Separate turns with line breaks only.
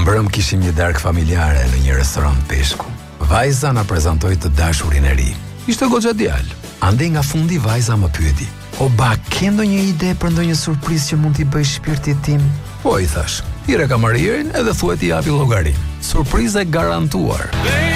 Mbrëm kishim një darkë familjare në një restorant peshku. Vajza na prezantoi të dashurin e ri. Ishte goxha djalë. Ande nga fundi vajza më pyeti: "O ba, ke ndonjë ide për ndonjë surprizë që mund t'i bëj shpirtit tim?" "Po," i thash. "Hire kamaririn edhe thuaj t'i japi llogarin. Surprizë garantuar."